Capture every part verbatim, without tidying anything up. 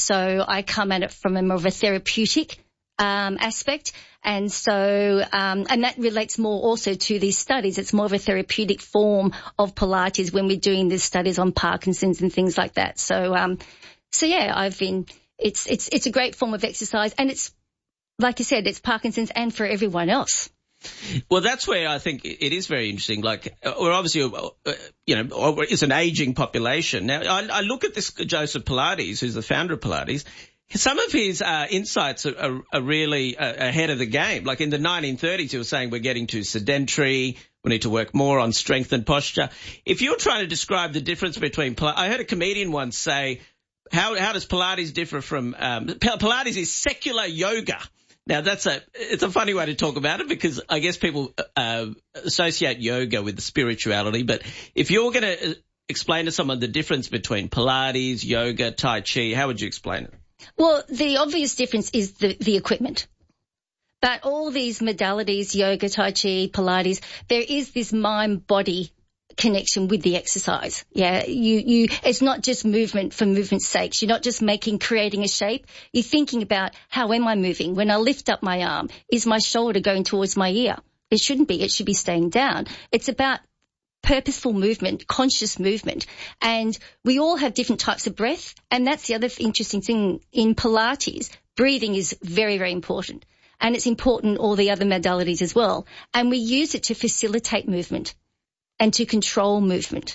So I come at it from a more of a therapeutic um, aspect. And so, um, and that relates more also to these studies. It's more of a therapeutic form of Pilates when we're doing these studies on Parkinson's and things like that. So, um, so yeah, I've been, it's, it's, it's a great form of exercise, and it's, like you said, it's Parkinson's and for everyone else. Well, that's where I think it is very interesting. Like, we're obviously, uh, you know, it's an aging population. Now, I, I look at this Joseph Pilates, who's the founder of Pilates. Some of his uh, insights are, are, are really uh, ahead of the game. Like in the nineteen thirties, he was saying we're getting too sedentary. We need to work more on strength and posture. If you're trying to describe the difference between, I heard a comedian once say, how, how does Pilates differ from, um, Pilates is secular yoga. Now, that's a, it's a funny way to talk about it, because I guess people uh, associate yoga with the spirituality. But if you're going to explain to someone the difference between Pilates, yoga, Tai Chi, how would you explain it? Well, the obvious difference is the, the equipment. But all these modalities, yoga, Tai Chi, Pilates, there is this mind-body connection with the exercise. Yeah, you, you, it's not just movement for movement's sake. You're not just making, creating a shape. You're thinking about, how am I moving? When I lift up my arm, is my shoulder going towards my ear? It shouldn't be. It should be staying down. It's about purposeful movement, conscious movement. And we all have different types of breath. And that's the other interesting thing in Pilates. Breathing is very, very important. And it's important in all the other modalities as well. And we use it to facilitate movement and to control movement.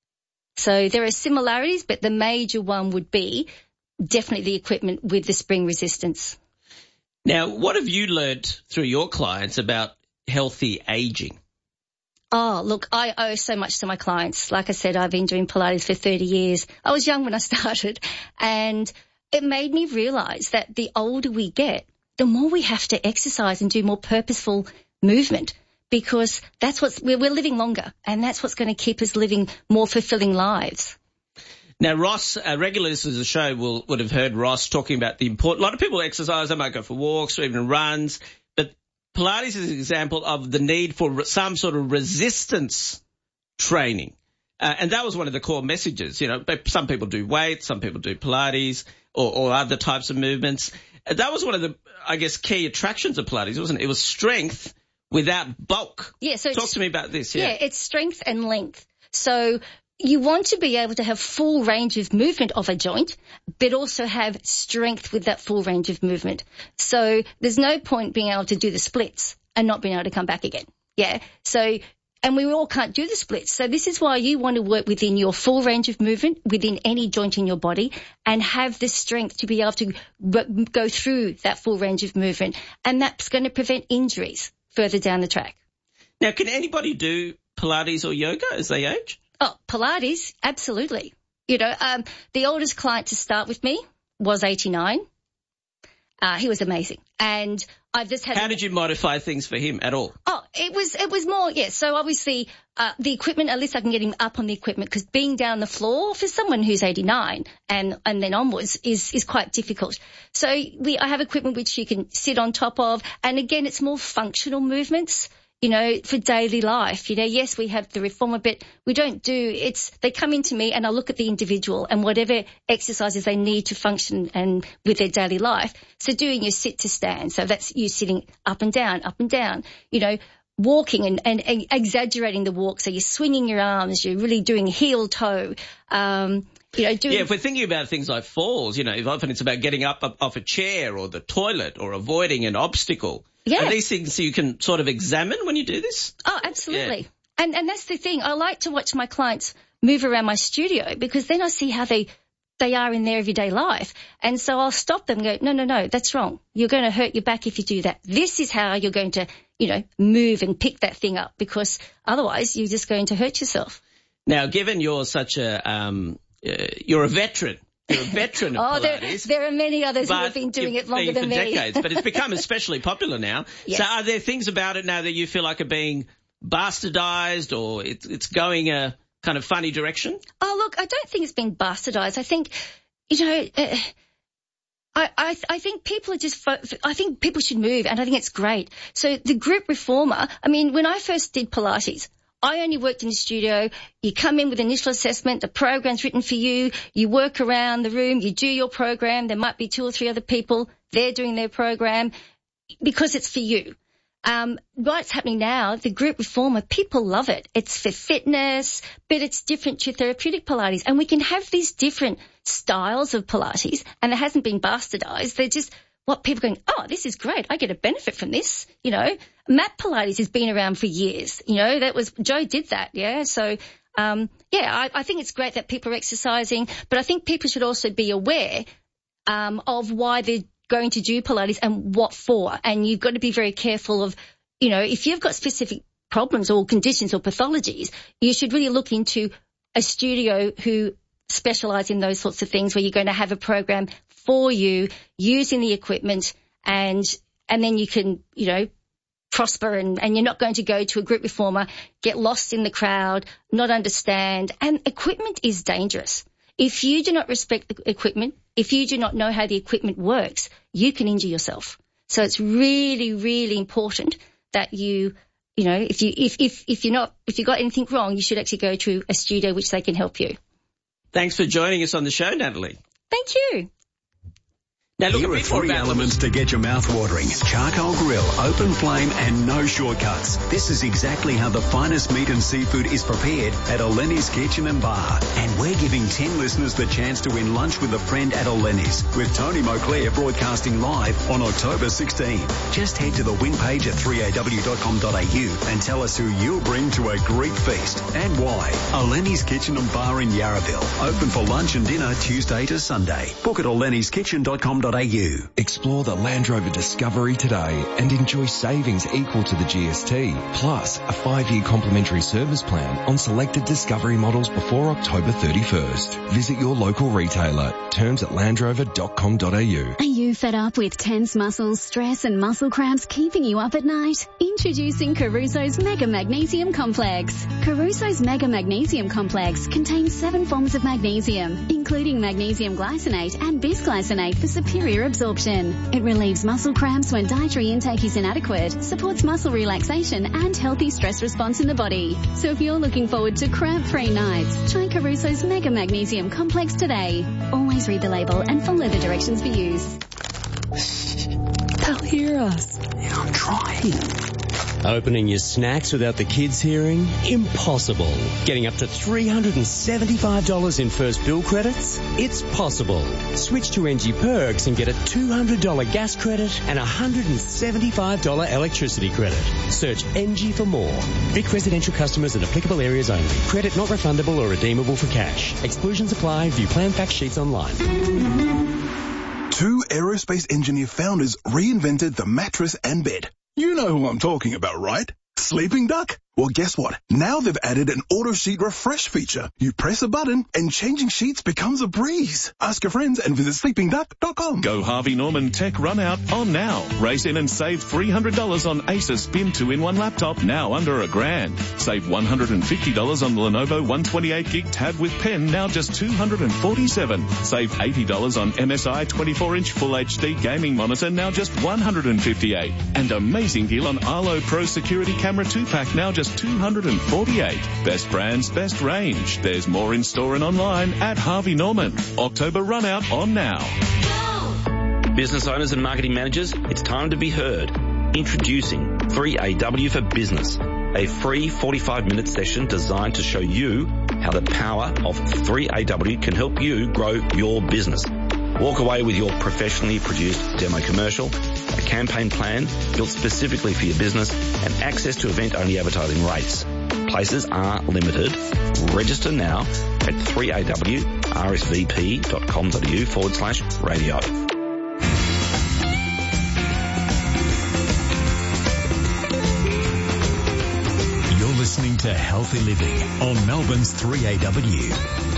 So there are similarities, but the major one would be definitely the equipment with the spring resistance. Now, what have you learned through your clients about healthy aging? Oh, look, I owe so much to my clients. Like I said, I've been doing Pilates for thirty years. I was young when I started, and it made me realise that the older we get, the more we have to exercise and do more purposeful movement, because that's what's, we're, we're living longer, and that's what's going to keep us living more fulfilling lives. Now, Ross, uh, regular listeners of the show will, would have heard Ross talking about the important, a lot of people exercise, they might go for walks or even runs, but Pilates is an example of the need for some sort of resistance training. Uh, and that was one of the core messages. You know, some people do weights, some people do Pilates or, or other types of movements. And that was one of the, I guess, key attractions of Pilates, wasn't it? It was strength without bulk. Yeah, so talk to me about this. Yeah. yeah, it's strength and length. So you want to be able to have full range of movement of a joint, but also have strength with that full range of movement. So there's no point being able to do the splits and not being able to come back again. Yeah. So, and we all can't do the splits. So this is why you want to work within your full range of movement, within any joint in your body, and have the strength to be able to go through that full range of movement. And that's going to prevent injuries further down the track. Now, can anybody do Pilates or yoga as they age? Oh, Pilates, absolutely. You know, um, the oldest client to start with me was eighty-nine. Uh, he was amazing. And I've just had... How did you modify things for him at all? Oh, it was, it was more, yes. So obviously, uh, the equipment, at least I can get him up on the equipment, because being down the floor for someone who's eighty-nine and, and then onwards is, is quite difficult. So we, I have equipment which you can sit on top of. And again, it's more functional movements, you know, for daily life. You know, yes, we have the reformer, but we don't do, it's, they come into me and I look at the individual and whatever exercises they need to function and with their daily life. So doing your sit to stand. So that's you sitting up and down, up and down, you know, walking and, and, and exaggerating the walk. So you're swinging your arms, you're really doing heel toe, um, you know, doing... Yeah, if we're thinking about things like falls, you know, often it's about getting up, up off a chair or the toilet or avoiding an obstacle. Yeah. Are these things you can sort of examine when you do this? Oh, absolutely. Yeah. And and that's the thing. I like to watch my clients move around my studio, because then I see how they they are in their everyday life. And so I'll stop them and go, no, no, no, that's wrong. You're going to hurt your back if you do that. This is how you're going to, you know, move and pick that thing up, because otherwise you're just going to hurt yourself. Now, given you're such a, um, uh, you're a veteran. You're a veteran of oh, Pilates. There, there are many others who have been doing it longer than me. for decades, but it's become especially popular now. Yes. So are there things about it now that you feel like are being bastardized, or it's, it's going a kind of funny direction? Oh, look, I don't think it's been bastardized. I think, you know, uh, I, I, I think people are just, fo- I think people should move, and I think it's great. So the group reformer, I mean, when I first did Pilates, I only worked in the studio. You come in with initial assessment, the program's written for you, you work around the room, you do your program, there might be two or three other people, they're doing their program, because it's for you. Um, what's happening now, the group reformer, people love it. It's for fitness, but it's different to therapeutic Pilates. And we can have these different styles of Pilates, and it hasn't been bastardized. They're just what people are going, oh, this is great. I get a benefit from this. You know, mat Pilates has been around for years. You know, that was, Joe did that. Yeah. So, um, yeah, I, I think it's great that people are exercising, but I think people should also be aware, um, of why they're going to do Pilates and what for. And you've got to be very careful of, you know, if you've got specific problems or conditions or pathologies, you should really look into a studio who specialise in those sorts of things, where you're going to have a program for you using the equipment, and and then you can, you know, prosper, and, and you're not going to go to a group reformer, get lost in the crowd, not understand. And equipment is dangerous. If you do not respect the equipment, if you do not know how the equipment works, you can injure yourself. So it's really, really important that you, you know, if you, if, if, if you're not, if you got anything wrong, you should actually go to a studio which they can help you. Thanks for joining us on the show, Natalie. Thank you. Now, look, Here are three elements to get your mouth watering. Charcoal grill, open flame and no shortcuts. This is exactly how the finest meat and seafood is prepared at Eleni's Kitchen and Bar. And we're giving ten listeners the chance to win lunch with a friend at Eleni's, with Tony Moclair broadcasting live on October sixteenth. Just head to the win page at three a w dot com dot a u and tell us who you'll bring to a Greek feast and why. Eleni's Kitchen and Bar in Yarraville. Open for lunch and dinner Tuesday to Sunday. Book at elenis kitchen dot com dot a u. Explore the Land Rover Discovery today and enjoy savings equal to the G S T, plus a five-year complimentary service plan on selected Discovery models before October thirty-first. Visit your local retailer. Terms at land rover dot com dot a u. Are you fed up with tense muscles, stress and muscle cramps keeping you up at night? Introducing Caruso's Mega Magnesium Complex. Caruso's Mega Magnesium Complex contains seven forms of magnesium, including magnesium glycinate and bisglycinate for superior absorption. It relieves muscle cramps when dietary intake is inadequate, supports muscle relaxation and healthy stress response in the body. So if you're looking forward to cramp-free nights, try Caruso's Mega Magnesium Complex today. Always read the label and follow the directions for use. They'll hear us. Yeah, I'm trying. Opening your snacks without the kids hearing? Impossible. Getting up to three hundred seventy-five dollars in first bill credits? It's possible. Switch to N G Perks and get a two hundred dollars gas credit and a one hundred seventy-five dollars electricity credit. Search N G for more. Vic residential customers in applicable areas only. Credit not refundable or redeemable for cash. Exclusions apply. View plan fact sheets online. Two aerospace engineer founders reinvented the mattress and bed. You know who I'm talking about, right? Sleeping Duck? Well, guess what? Now they've added an auto sheet refresh feature. You press a button and changing sheets becomes a breeze. Ask your friends and visit sleeping duck dot com. Go Harvey Norman Tech Run Out on now. Race in and save three hundred dollars on Asus Spin two in one laptop, now under a grand. Save one hundred fifty dollars on the Lenovo one twenty-eight gig tab with pen, now just two hundred forty-seven dollars. Save eighty dollars on M S I twenty-four inch Full H D gaming monitor, now just one hundred fifty-eight dollars. And amazing deal on Arlo Pro Security Camera two pack, now just two hundred forty-eight dollars. Best brands, best range. There's more in store and online at Harvey Norman. October run out on now. Business owners and marketing managers, it's time to be heard. Introducing three A W for Business, a free forty-five minute session designed to show you how the power of three A W can help you grow your business. Walk away with your professionally produced demo commercial, a campaign plan built specifically for your business, and access to event-only advertising rates. Places are limited. Register now at three A W R S V P dot com dot a u forward slash radio. You're listening to Healthy Living on Melbourne's three A W.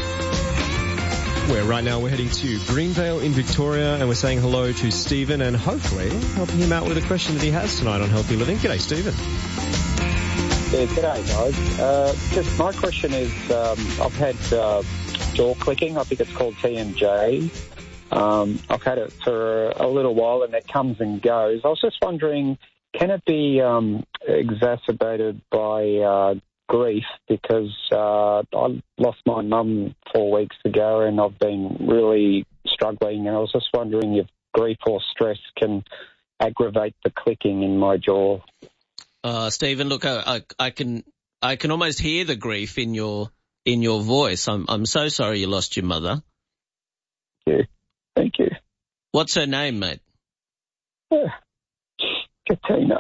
Where right now we're heading to Greenvale in Victoria, and we're saying hello to Stephen and hopefully helping him out with a question that he has tonight on Healthy Living. G'day, Stephen. Yeah, g'day, guys. Uh, just my question is, um, I've had uh, jaw clicking. I think it's called T M J. Um, I've had it for a little while, and it comes and goes. I was just wondering, can it be um, exacerbated by uh, grief because uh, I lost my mum four weeks ago and I've been really struggling. And I was just wondering if grief or stress can aggravate the clicking in my jaw. Uh, Stephen, look, I, I, I can I can almost hear the grief in your in your voice. I'm I'm so sorry you lost your mother. Thank you. Thank you. What's her name, mate? Yeah. Katina.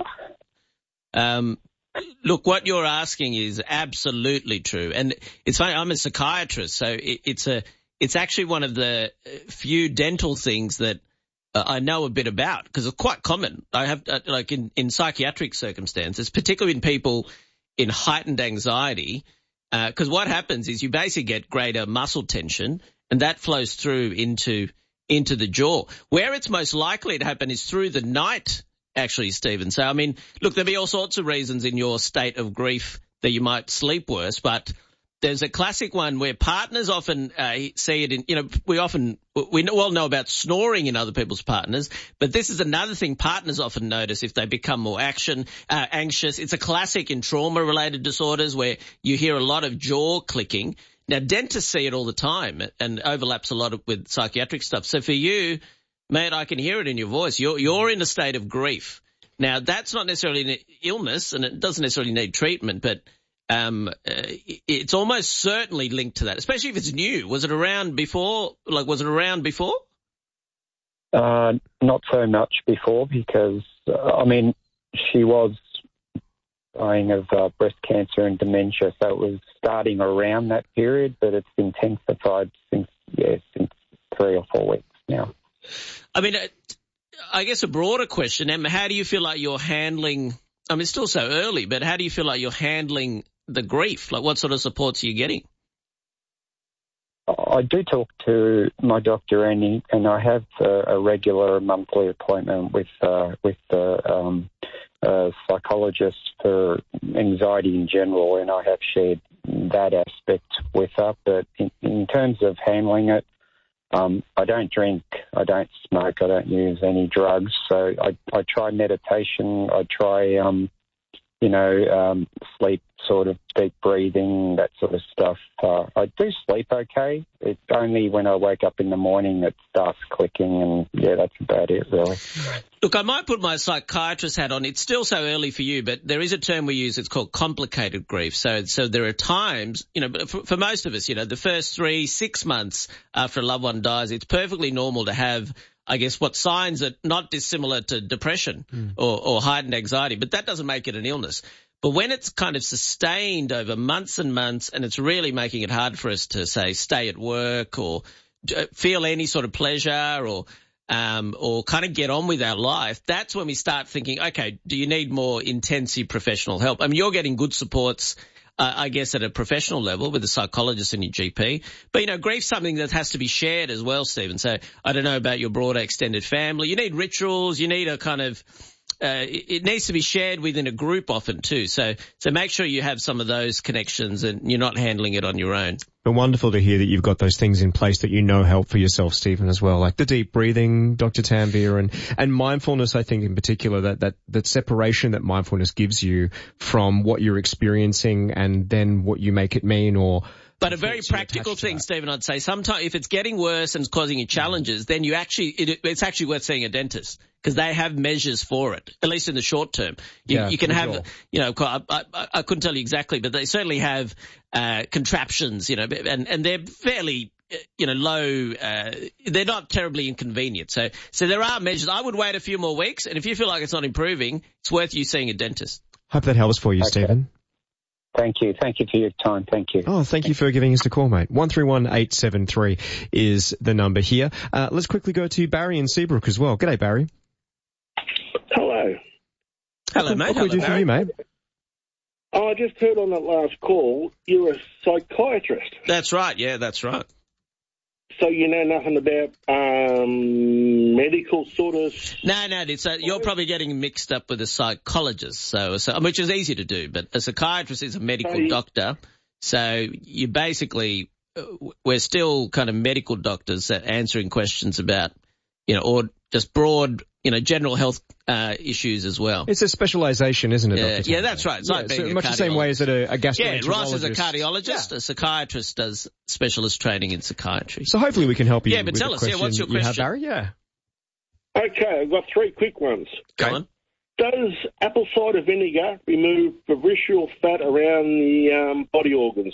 Um, look, what you're asking is absolutely true, and it's funny. I'm a psychiatrist, so it, it's a it's actually one of the few dental things that uh, I know a bit about because it's quite common. I have uh, like in in psychiatric circumstances, particularly in people in heightened anxiety, because uh, what happens is you basically get greater muscle tension, and that flows through into into the jaw. Where it's most likely to happen is through the night. Actually, Stephen. So, I mean, look, there'll be all sorts of reasons in your state of grief that you might sleep worse, but there's a classic one where partners often uh, see it in, you know, we often, we all know about snoring in other people's partners, but this is another thing partners often notice if they become more action, uh, anxious. It's a classic in trauma-related disorders where you hear a lot of jaw clicking. Now, dentists see it all the time and overlaps a lot of, with psychiatric stuff. So for you, mate, I can hear it in your voice. You're you're in a state of grief. Now, that's not necessarily an illness, and it doesn't necessarily need treatment, but um, uh, it's almost certainly linked to that, especially if it's new. Was it around before? Like, was it around before? Uh, not so much before because, uh, I mean, she was dying of uh, breast cancer and dementia, so it was starting around that period, but it's intensified since, yeah, since three or four weeks now. I mean, I guess a broader question, Emma, how do you feel like you're handling, I mean, it's still so early, but how do you feel like you're handling the grief? Like, what sort of supports are you getting? I do talk to my doctor, and, and I have a, a regular monthly appointment with uh, with the um, uh, psychologist for anxiety in general, and I have shared that aspect with her. But in, in terms of handling it, Um, I don't drink, I don't smoke, I don't use any drugs. So I, I try meditation, I try, um, you know, um, sleep, sort of deep breathing, that sort of stuff. Uh, I do sleep okay. It's only when I wake up in the morning it starts clicking, and yeah, that's about it, really. Look, I might put my psychiatrist hat on. It's still so early for you, but there is a term we use. It's called complicated grief. So, so there are times, you know, for, for most of us, you know, the first three, six months after a loved one dies, it's perfectly normal to have, I guess, what signs are not dissimilar to depression mm. or, or heightened anxiety, but that doesn't make it an illness. But when it's kind of sustained over months and months, and it's really making it hard for us to, say, stay at work or feel any sort of pleasure or um, or kind of get on with our life, that's when we start thinking, okay, do you need more intensive professional help? I mean, you're getting good supports, uh, I guess, at a professional level with a psychologist and your G P. But, you know, grief's something that has to be shared as well, Stephen. So I don't know about your broader extended family. You need rituals. You need a kind of Uh, it needs to be shared within a group often too. So, so make sure you have some of those connections and you're not handling it on your own. But wonderful to hear that you've got those things in place that you know help for yourself, Stephen, as well, like the deep breathing, Doctor Tanvir, and, and mindfulness, I think in particular, that, that, that separation that mindfulness gives you from what you're experiencing and then what you make it mean or But a very practical thing, Stephen, I'd say, sometimes if it's getting worse and it's causing you challenges, then you actually, it, it's actually worth seeing a dentist because they have measures for it, at least in the short term. You, yeah, you can have, sure. you know, I, I, I couldn't tell you exactly, but they certainly have uh, contraptions, you know, and, and they're fairly, you know, low, uh, they're not terribly inconvenient. So, so there are measures. I would wait a few more weeks, and if you feel like it's not improving, it's worth you seeing a dentist. Hope that helps for you, okay. Stephen. Thank you. Thank you for your time. Thank you. Oh, thank you for giving us a call, mate. one three one eight seven three is the number here. Uh, let's quickly go to Barry in Seabrook as well. G'day, Barry. Hello. Hello, mate. What can we do Barry. for you, mate? Oh, I just heard on that last call you're a psychiatrist. That's right. Yeah, that's right. So you know nothing about um, medical sort of... No, no, it's a, you're probably getting mixed up with a psychologist, so, so which is easy to do, but a psychiatrist is a medical Hey. doctor. So you basically, uh, we're still kind of medical doctors that answering questions about, you know, or just broad you know, general health uh, issues as well. It's a specialisation, isn't it, Yeah, Doctor yeah, Tam? that's right. It's Yeah, like being so a much the same way as that a, a gastroenterologist. Yeah, Ross is a cardiologist, a psychiatrist does specialist training in psychiatry. So hopefully we can help you. Yeah, but with tell the us, yeah, what's your you have, question? Barry? Yeah. Okay, I've got three quick ones. Go on. Does apple cider vinegar remove visceral fat around the um, body organs?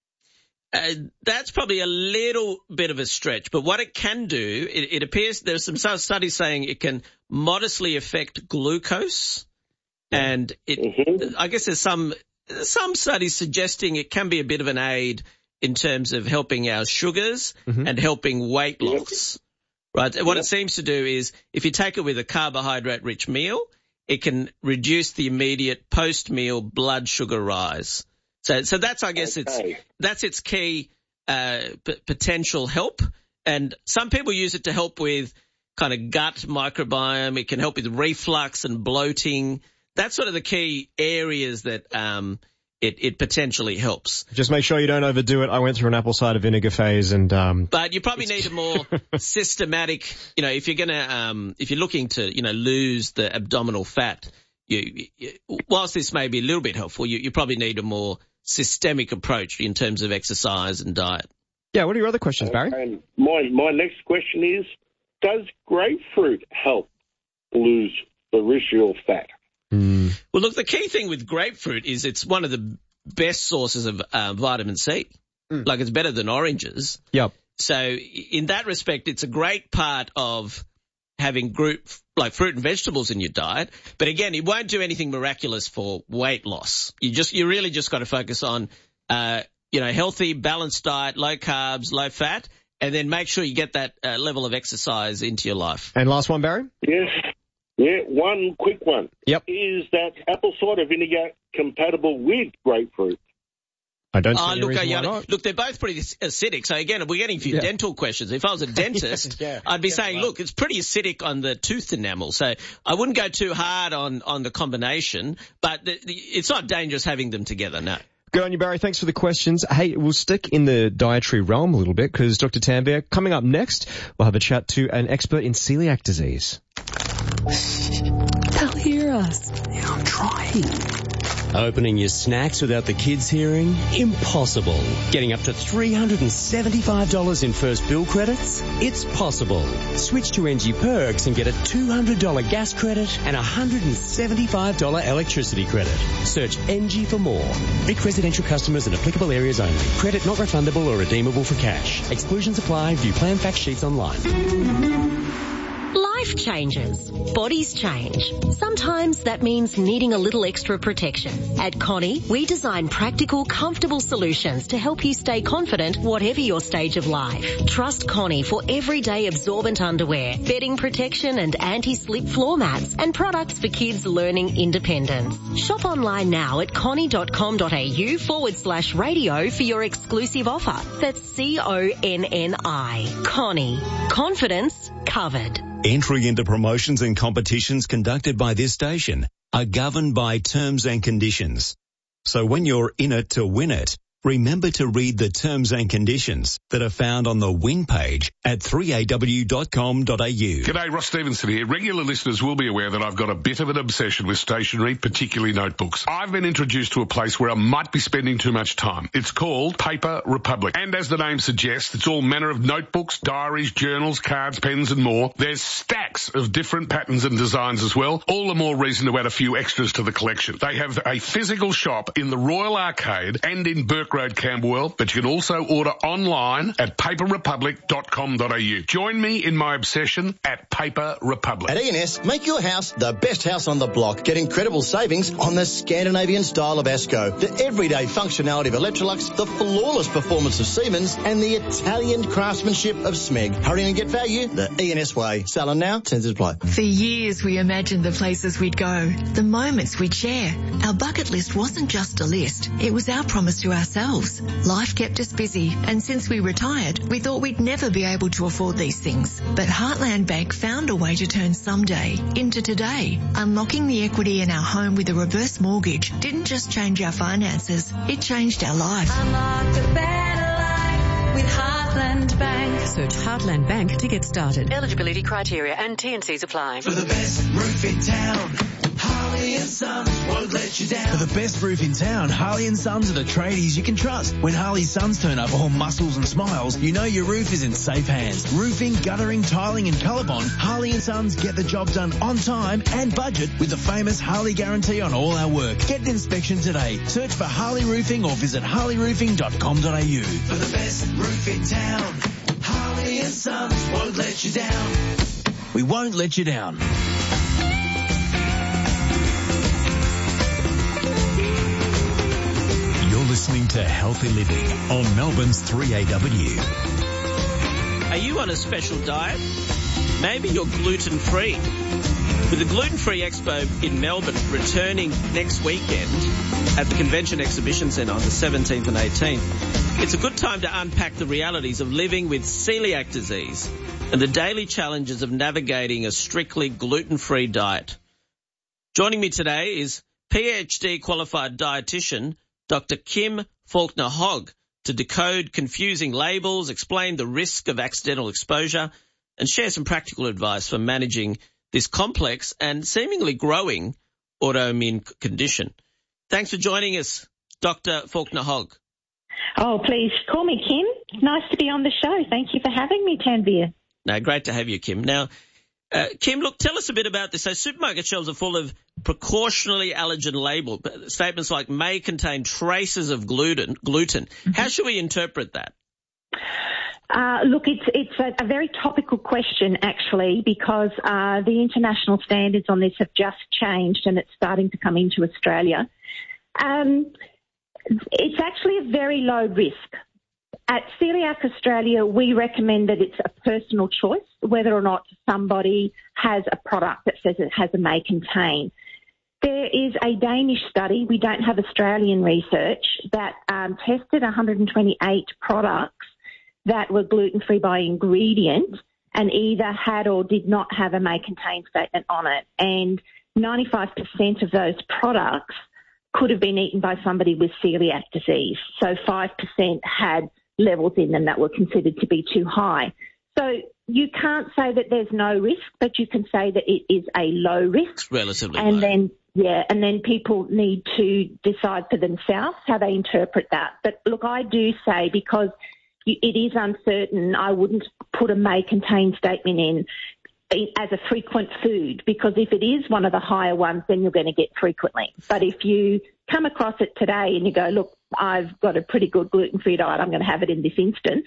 Uh, that's probably a little bit of a stretch, but what it can do, it, it appears there's some studies saying it can modestly affect glucose, and it, mm-hmm. I guess there's some some studies suggesting it can be a bit of an aid in terms of helping our sugars mm-hmm. and helping weight loss. Yep. Right? Yep. What it seems to do is if you take it with a carbohydrate-rich meal, it can reduce the immediate post-meal blood sugar rise. So, so that's, I guess, okay. it's that's its key uh, p- potential help. And some people use it to help with kind of gut microbiome. It can help with reflux and bloating. That's sort of the key areas that um, it, it potentially helps. Just make sure you don't overdo it. I went through an apple cider vinegar phase, and um, but you probably need a more systematic. You know, if you're gonna, um, if you're looking to, you know, lose the abdominal fat, you, you whilst this may be a little bit helpful, you, you probably need a more systemic approach in terms of exercise and diet. Yeah, what are your other questions, Barry? And my my next question is, does grapefruit help lose the visceral fat? Mm. Well, look, the key thing with grapefruit is it's one of the best sources of uh, vitamin C. Mm. Like, it's better than oranges. Yep. So in that respect, it's a great part of having group like fruit and vegetables in your diet. But again, it won't do anything miraculous for weight loss. You just, you really just got to focus on, uh, you know, healthy, balanced diet, low carbs, low fat, and then make sure you get that uh, level of exercise into your life. And last one, Barry? Yes. Yeah, one quick one. Yep. Is that apple cider vinegar compatible with grapefruit? I don't see oh, any look, reason uh, why not. Look, they're both pretty acidic. So again, we're getting a few yeah. dental questions. If I was a dentist, yeah, I'd be yeah, saying, right. look, it's pretty acidic on the tooth enamel. So I wouldn't go too hard on, on the combination, but the, the, it's not dangerous having them together, no. Good on you, Barry. Thanks for the questions. Hey, we'll stick in the dietary realm a little bit because Doctor Tanvir, coming up next, we'll have a chat to an expert in celiac disease. They'll hear us. Yeah, I'm trying. Opening your snacks without the kids hearing? Impossible. Getting up to three hundred seventy-five dollars in first bill credits? It's possible. Switch to N G Perks and get a two hundred dollars gas credit and a one hundred seventy-five dollars electricity credit. Search N G for more. Vic residential customers in applicable areas only. Credit not refundable or redeemable for cash. Exclusions apply. View plan fact sheets online. Life changes. Bodies change. Sometimes that means needing a little extra protection. At Connie, we design practical, comfortable solutions to help you stay confident whatever your stage of life. Trust Connie for everyday absorbent underwear, bedding protection and anti-slip floor mats, and products for kids learning independence. Shop online now at connie.com.au forward slash radio for your exclusive offer. That's C O N N I. Connie. Confidence covered. Entry into promotions and competitions conducted by this station are governed by terms and conditions. So when you're in it to win it, remember to read the terms and conditions that are found on the win page at three A W dot com dot A U. G'day, Ross Stevenson here. Regular listeners will be aware that I've got a bit of an obsession with stationery, particularly notebooks. I've been introduced to a place where I might be spending too much time. It's called Paper Republic. And as the name suggests, it's all manner of notebooks, diaries, journals, cards, pens and more. There's stacks of different patterns and designs as well. All the more reason to add a few extras to the collection. They have a physical shop in the Royal Arcade and in Burke Road, Camberwell, but you can also order online at paper republic dot com dot A U. Join me in my obsession at Paper Republic. At E and S, make your house the best house on the block. Get incredible savings on the Scandinavian style of Asco, the everyday functionality of Electrolux, the flawless performance of Siemens, and the Italian craftsmanship of Smeg. Hurry and get value the E and S way. Selling now, terms apply. For years, we imagined the places we'd go, the moments we'd share. Our bucket list wasn't just a list. It was our promise to ourselves. Life kept us busy, and since we retired, we thought we'd never be able to afford these things. But Heartland Bank found a way to turn someday into today. Unlocking the equity in our home with a reverse mortgage didn't just change our finances, it changed our life. Unlock a better life with Heartland. Heartland Bank. Search Heartland Bank to get started. Eligibility criteria and T and Cs apply. For the best roof in town, Harley and Sons won't let you down. For the best roof in town, Harley and Sons are the tradies you can trust. When Harley Sons turn up all muscles and smiles, you know your roof is in safe hands. Roofing, guttering, tiling and Colorbond, Harley and Sons get the job done on time and budget with the famous Harley guarantee on all our work. Get an inspection today. Search for Harley Roofing or visit harley roofing dot com dot a u. For the best roof in town, Harley and Sons won't let you down. We won't let you down. You're listening to Healthy Living on Melbourne's three A W. Are you on a special diet? Maybe you're gluten-free. With the Gluten-Free Expo in Melbourne returning next weekend at the Convention Exhibition Centre on the seventeenth and eighteenth, it's a good time to unpack the realities of living with celiac disease and the daily challenges of navigating a strictly gluten-free diet. Joining me today is PhD qualified dietitian Doctor Kim Faulkner-Hogg to decode confusing labels, explain the risk of accidental exposure, and share some practical advice for managing this complex and seemingly growing autoimmune condition. Thanks for joining us, Doctor Faulkner-Hogg. Oh, please call me Kim. Nice to be on the show. Thank you for having me, Tanvir. No, great to have you, Kim. Now, uh, Kim, look, tell us a bit about this. So supermarket shelves are full of precautionary allergen label statements like may contain traces of gluten. Gluten. Mm-hmm. How should we interpret that? Uh, look, it's it's a, a very topical question, actually, because uh, the international standards on this have just changed and it's starting to come into Australia. Um, it's actually a very low risk. At Celiac Australia, we recommend that it's a personal choice whether or not somebody has a product that says it has a may contain. There is a Danish study, we don't have Australian research, that um, tested one hundred twenty-eight products that were gluten-free by ingredient and either had or did not have a may contain statement on it. And ninety-five percent of those products could have been eaten by somebody with celiac disease. So five percent had levels in them that were considered to be too high. So you can't say that there's no risk, but you can say that it is a low risk. It's relatively and low. then, yeah, and then people need to decide for themselves how they interpret that. But look, I do say because it is uncertain, I wouldn't put a may contain statement in as a frequent food, because if it is one of the higher ones, then you're going to get frequently. But if you come across it today and you go, look, I've got a pretty good gluten-free diet, I'm going to have it in this instance,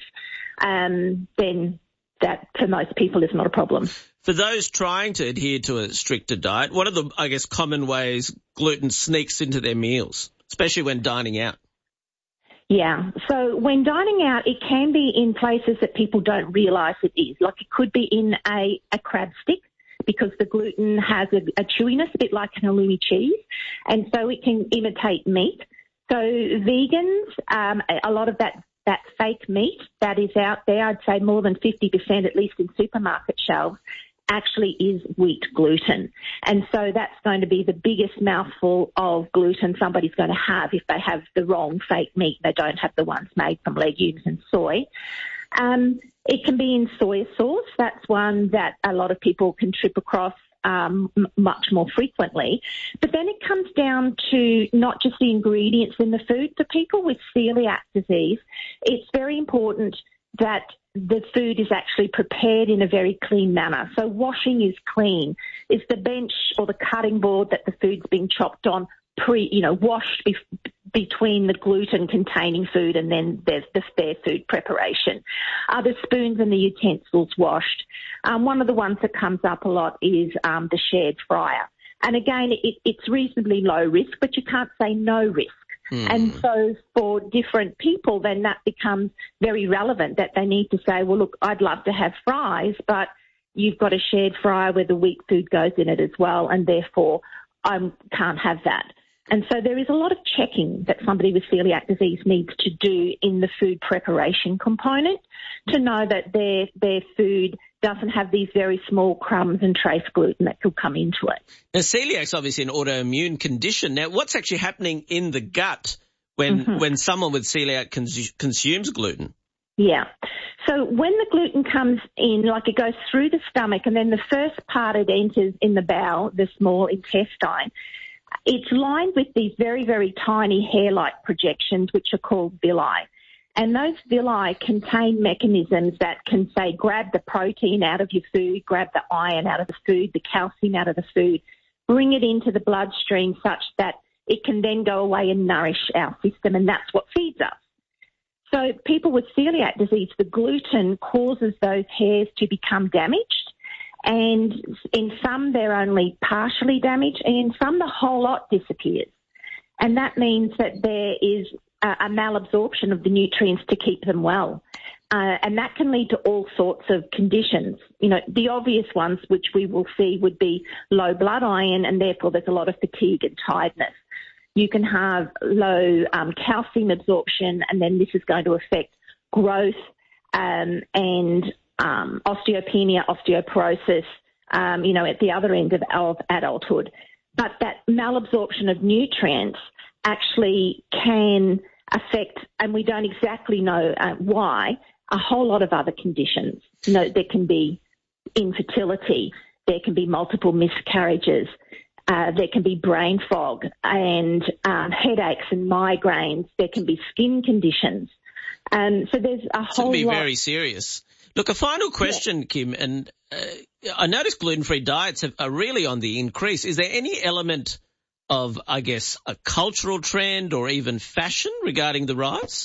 um, then that for most people is not a problem. For those trying to adhere to a stricter diet, what are the, I guess, common ways gluten sneaks into their meals, especially when dining out? Yeah. So when dining out, it can be in places that people don't realise it is. Like it could be in a, a crab stick because the gluten has a, a chewiness, a bit like an halloumi cheese, and so it can imitate meat. So vegans, um, a lot of that, that fake meat that is out there, I'd say more than fifty percent, at least in supermarket shelves, actually is wheat gluten. And so that's going to be the biggest mouthful of gluten somebody's going to have if they have the wrong fake meat. They don't have the ones made from legumes and soy. Um, it can be in soy sauce. That's one that a lot of people can trip across um, m- much more frequently. But then it comes down to not just the ingredients in the food. For people with celiac disease, it's very important that the food is actually prepared in a very clean manner. So washing is clean. Is the bench or the cutting board that the food's being chopped on pre, you know, washed be- between the gluten-containing food and then there's the spare food preparation? Are the spoons and the utensils washed? Um, one of the ones that comes up a lot is um, the shared fryer. And again, it, it's reasonably low risk, but you can't say no risk. Mm. And so for different people, then that becomes very relevant that they need to say, well, look, I'd love to have fries, but you've got a shared fryer where the wheat food goes in it as well, and therefore I can't have that. And so there is a lot of checking that somebody with celiac disease needs to do in the food preparation component to know that their their food doesn't have these very small crumbs and trace gluten that could come into it. Now, celiac's obviously an autoimmune condition. Now, what's actually happening in the gut when mm-hmm. when someone with celiac cons- consumes gluten? Yeah. So when the gluten comes in, like it goes through the stomach, and then the first part it enters in the bowel, the small intestine, it's lined with these very, very tiny hair-like projections, which are called villi. And those villi contain mechanisms that can, say, grab the protein out of your food, grab the iron out of the food, the calcium out of the food, bring it into the bloodstream such that it can then go away and nourish our system, and that's what feeds us. So people with celiac disease, the gluten causes those hairs to become damaged, and in some they're only partially damaged, and in some the whole lot disappears. And that means that there is a malabsorption of the nutrients to keep them well. Uh, and that can lead to all sorts of conditions. You know, the obvious ones which we will see would be low blood iron, and therefore there's a lot of fatigue and tiredness. You can have low um, calcium absorption, and then this is going to affect growth um, and um, osteopenia, osteoporosis, um, you know, at the other end of, of adulthood. But that malabsorption of nutrients actually can affect, and we don't exactly know uh, why, a whole lot of other conditions. You know, there can be infertility, there can be multiple miscarriages, uh, there can be brain fog and um, headaches and migraines, there can be skin conditions. Um, so there's a whole lot. It can be very serious. Look, a final question, yeah. Kim, and uh, I noticed gluten-free diets have, are really on the increase. Is there any element of, I guess, a cultural trend or even fashion regarding the rise?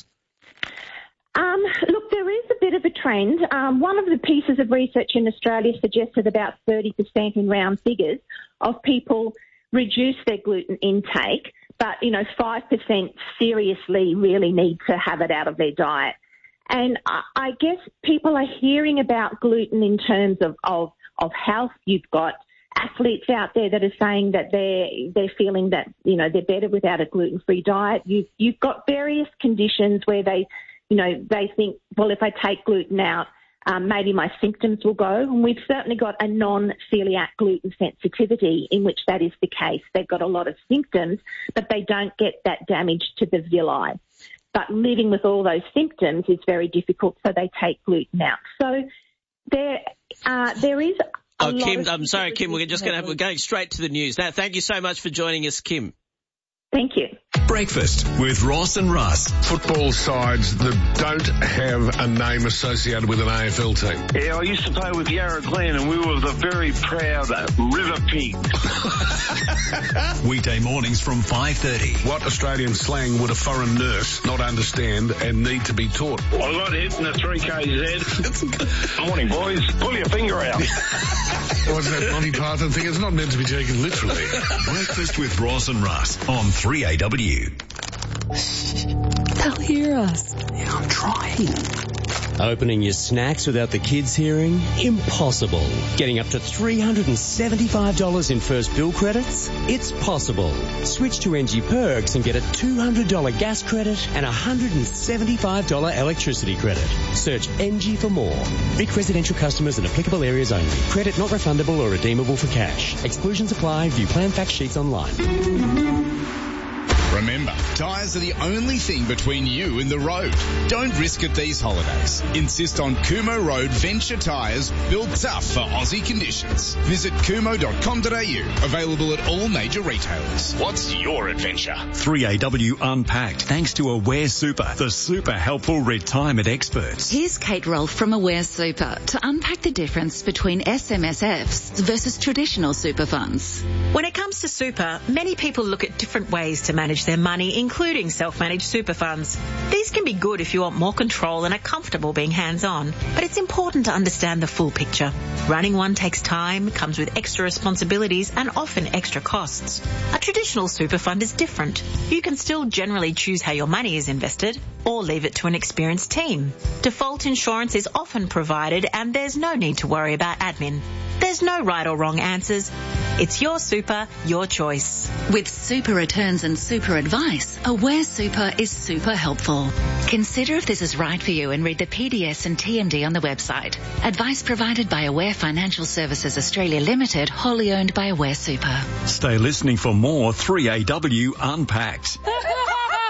Um, look, there is a bit of a trend. Um, one of the pieces of research in Australia suggested about thirty percent in round figures of people reduce their gluten intake, but, you know, five percent seriously really need to have it out of their diet. And I, I guess people are hearing about gluten in terms of, of, of health. You've got athletes out there that are saying that they're they're feeling that, you know, they're better without a gluten-free diet. You've you've got various conditions where they, you know, they think, well, if I take gluten out, um, maybe my symptoms will go. And we've certainly got a non-celiac gluten sensitivity in which that is the case. They've got a lot of symptoms, but they don't get that damage to the villi. But living with all those symptoms is very difficult, so they take gluten out. So there, uh, there is. Oh, Kim, I'm sorry, Kim, we're just going to have, we're going straight to the news. Now, thank you so much for joining us, Kim. Thank you. Breakfast with Ross and Russ. Football sides that don't have a name associated with an A F L team. Yeah, I used to play with Yarra Glen and we were the very proud River Pigs. Weekday mornings from five thirty. What Australian slang would a foreign nurse not understand and need to be taught? I got hit in the three K Z. Morning, boys. Pull your finger out. What's that Monty Python thing? It's not meant to be taken literally. Breakfast with Ross and Russ on three A W. They'll hear us. Yeah, I'm trying. Opening your snacks without the kids hearing? Impossible. Getting up to three hundred seventy-five dollars in first bill credits? It's possible. Switch to N G Perks and get a two hundred dollars gas credit and a one hundred seventy-five dollars electricity credit. Search N G for more. Vic residential customers in applicable areas only. Credit not refundable or redeemable for cash. Exclusions apply. View plan fact sheets online. Remember, tyres are the only thing between you and the road. Don't risk it these holidays. Insist on Kumo Road Venture Tyres, built tough for Aussie conditions. Visit kumo dot com dot a u. Available at all major retailers. What's your adventure? three A W Unpacked, thanks to Aware Super, the super helpful retirement experts. Here's Kate Rolfe from Aware Super to unpack the difference between S M S Fs versus traditional super funds. When it comes to super, many people look at different ways to manage their money, including self-managed super funds. These can be good if you want more control and are comfortable being hands-on, but it's important to understand the full picture. Running one takes time, comes with extra responsibilities and often extra costs. A traditional super fund is different. You can still generally choose how your money is invested or leave it to an experienced team. Default insurance is often provided and there's no need to worry about admin. There's no right or wrong answers. It's your super, your choice. With super returns and super advice, Aware Super is super helpful. Consider if this is right for you and read the P D S and T M D on the website. Advice provided by Aware Financial Services Australia Limited, wholly owned by Aware Super. Stay listening for more three A W Unpacked.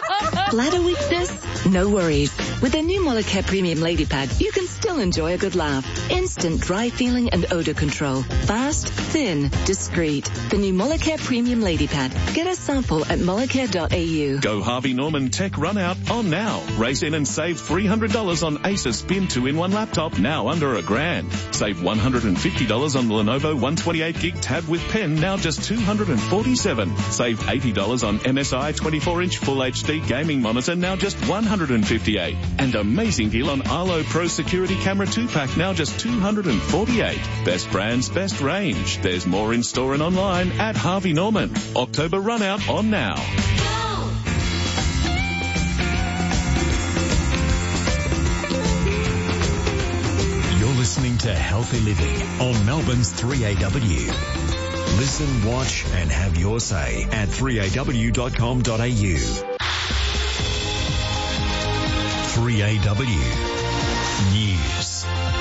Bladder weakness? No worries. With the new Molicare Premium Lady Pad, you can still enjoy a good laugh. Instant dry feeling and odor control. Fast, thin, discreet. The new Molicare Premium Lady Pad. Get a sample at molicare dot a u. Go Harvey Norman Tech Run Out on now. Race in and save three hundred dollars on Asus Spin two in one laptop, now under a grand. Save one hundred fifty dollars on the Lenovo one twenty-eight gig tab with pen, now just two hundred forty-seven dollars. Save eighty dollars on M S I twenty-four inch Full H D gaming monitor, now just one hundred fifty-eight dollars. And amazing deal on Arlo Pro Security Camera two pack, now just two hundred forty-eight dollars. Best brands, best range. There's more in store and online at Harvey Norman. October run out on now. You're listening to Healthy Living on Melbourne's three A W. Listen, watch and have your say at three a w dot com dot a u. three A W News.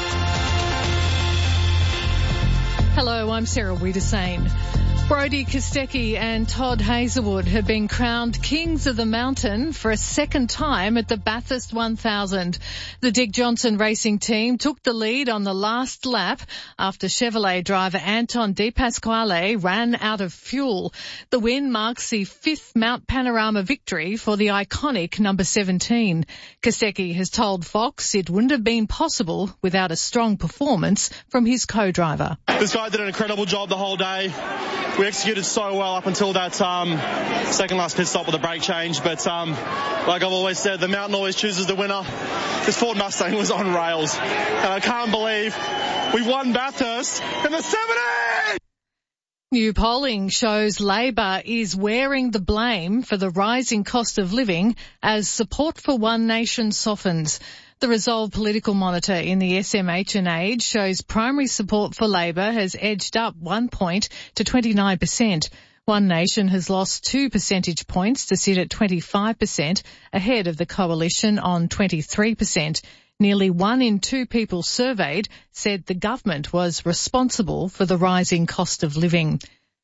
Hello, I'm Sarah Wiedersane. Brodie Kostecki and Todd Hazelwood have been crowned Kings of the Mountain for a second time at the Bathurst one thousand. The Dick Johnson racing team took the lead on the last lap after Chevrolet driver Anton De Pasquale ran out of fuel. The win marks the fifth Mount Panorama victory for the iconic number seventeen. Kostecki has told Fox it wouldn't have been possible without a strong performance from his co-driver. This guy did an incredible job the whole day. We executed so well up until that um, second last pit stop with a brake change. But um, like I've always said, the mountain always chooses the winner. This Ford Mustang was on rails. And I can't believe we won Bathurst in the seventies! New polling shows Labor is wearing the blame for the rising cost of living as support for One Nation softens. The Resolve Political Monitor in the S M H and Age shows primary support for Labor has edged up one point to twenty-nine percent. One Nation has lost two percentage points to sit at twenty-five percent, ahead of the coalition on twenty-three percent. Nearly one in two people surveyed said the government was responsible for the rising cost of living.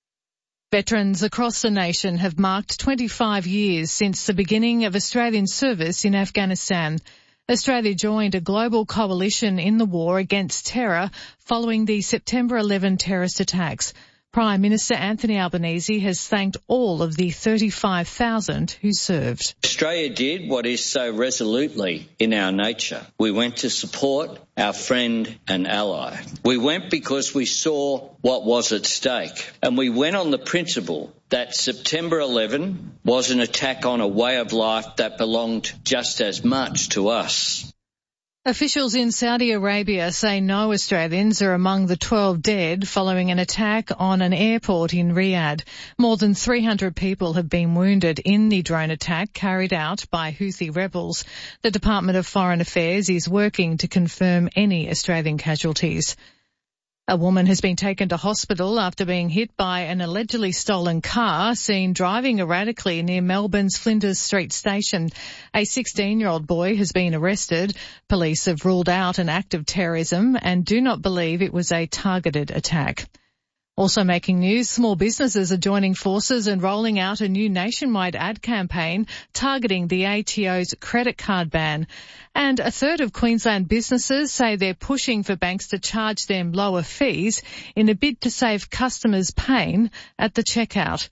Veterans across the nation have marked twenty-five years since the beginning of Australian service in Afghanistan. Australia joined a global coalition in the war against terror following the September eleventh terrorist attacks. Prime Minister Anthony Albanese has thanked all of the thirty-five thousand who served. Australia did what is so resolutely in our nature. We went to support our friend and ally. We went because we saw what was at stake, and we went on the principle that September eleventh was an attack on a way of life that belonged just as much to us. Officials in Saudi Arabia say no Australians are among the twelve dead following an attack on an airport in Riyadh. More than three hundred people have been wounded in the drone attack carried out by Houthi rebels. The Department of Foreign Affairs is working to confirm any Australian casualties. A woman has been taken to hospital after being hit by an allegedly stolen car seen driving erratically near Melbourne's Flinders Street station. A sixteen-year-old boy has been arrested. Police have ruled out an act of terrorism and do not believe it was a targeted attack. Also making news, small businesses are joining forces and rolling out a new nationwide ad campaign targeting the A T O's credit card ban. And a third of Queensland businesses say they're pushing for banks to charge them lower fees in a bid to save customers pain at the checkout.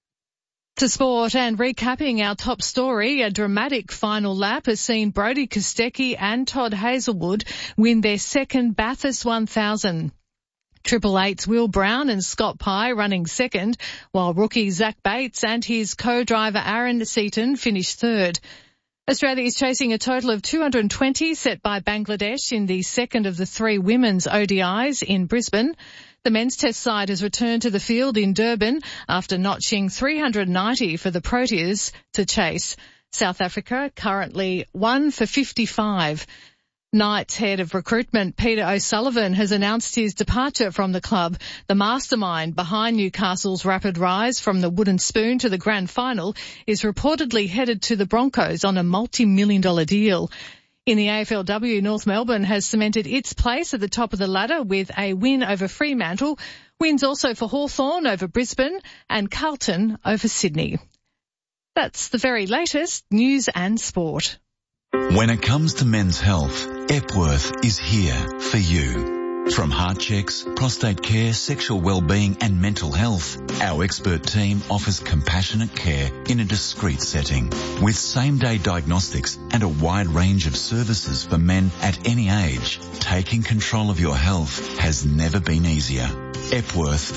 To sport and recapping our top story, a dramatic final lap has seen Brodie Kostecki and Todd Hazelwood win their second Bathurst one thousand. Triple Eight's Will Brown and Scott Pye running second, while rookie Zach Bates and his co-driver Aaron Seaton finished third. Australia is chasing a total of two hundred twenty set by Bangladesh in the second of the three women's O D Is in Brisbane. The men's test side has returned to the field in Durban after notching three hundred ninety for the Proteas to chase. South Africa currently one for fifty-five. Knights head of recruitment Peter O'Sullivan has announced his departure from the club. The mastermind behind Newcastle's rapid rise from the wooden spoon to the grand final is reportedly headed to the Broncos on a multi-million dollar deal. In the A F L W, North Melbourne has cemented its place at the top of the ladder with a win over Fremantle. Wins also for Hawthorn over Brisbane and Carlton over Sydney. That's the very latest news and sport. When it comes to men's health, Epworth is here for you. From heart checks, prostate care, sexual well-being and mental health, our expert team offers compassionate care in a discreet setting. With same-day diagnostics and a wide range of services for men at any age, taking control of your health has never been easier. Epworth